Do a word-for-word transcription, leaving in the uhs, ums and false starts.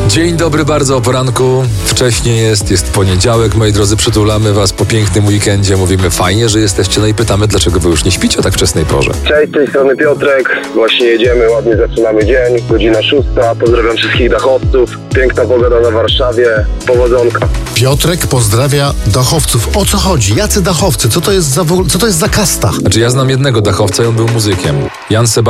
Dzień dobry bardzo o poranku. Wcześnie jest, jest poniedziałek, moi drodzy, przytulamy was po pięknym weekendzie. Mówimy fajnie, że jesteście, no i pytamy, dlaczego wy już nie śpicie o tak wczesnej porze. Cześć, z tej strony Piotrek. Właśnie jedziemy, ładnie zaczynamy dzień. Godzina szósta. Pozdrawiam wszystkich dachowców. Piękna pogoda na Warszawie. Powodzonka. Piotrek pozdrawia dachowców. O co chodzi? Jacy dachowcy? Co to jest za, w ogóle- co to jest za kasta? Znaczy ja znam jednego dachowca i on był muzykiem. Jan Sebastian